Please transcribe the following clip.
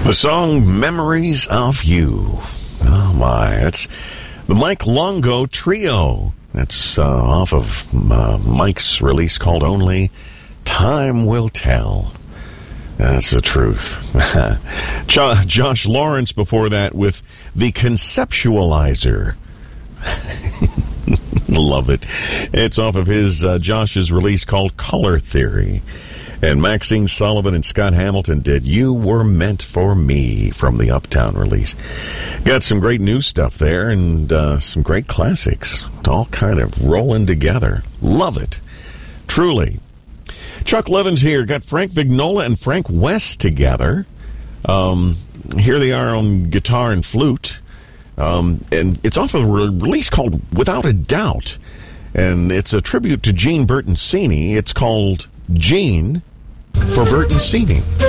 The song Memories of You. Oh my, that's the Mike Longo Trio. That's off of Mike's release called Only Time Will Tell. That's the truth. Josh Lawrence before that with The Conceptualizer. Love it. It's off of his Josh's release called Color Theory. And Maxine Sullivan and Scott Hamilton did You Were Meant for Me from the Uptown release. Got some great new stuff there and some great classics. All kind of rolling together. Love it. Truly. Chuck Levin's here. Got Frank Vignola and Frank West together. Here they are on guitar and flute. And it's off of a release called Without a Doubt. And it's a tribute to Gene Bertoncini. It's called Gene for Bertoncini.